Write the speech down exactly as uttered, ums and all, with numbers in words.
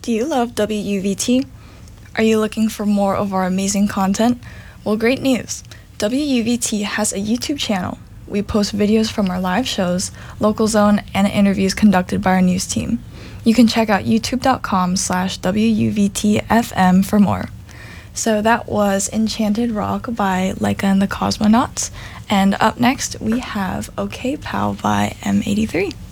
Do you love W U V T? Are you looking for more of our amazing content? Well, great news! W U V T has a YouTube channel. We post videos from our live shows, Local Zone, and interviews conducted by our news team. You can check out youtube.com slash WUVTFM for more. So that was Enchanted Rock by Laika and the Cosmonauts. And up next, we have OK Pal by M eighty-three.